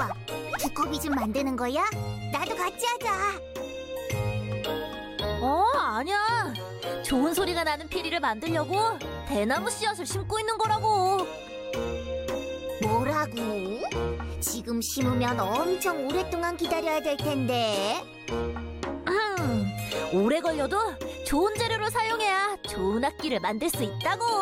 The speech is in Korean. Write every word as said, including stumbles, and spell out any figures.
좋아. 두꺼비 좀 만드는 거야? 나도 같이 하자. 어, 아니야. 좋은 소리가 나는 피리를 만들려고 대나무 씨앗을 심고 있는 거라고. 뭐라고? 지금 심으면 엄청 오랫동안 기다려야 될 텐데. 음, 오래 걸려도 좋은 재료로 사용해야 좋은 악기를 만들 수 있다고.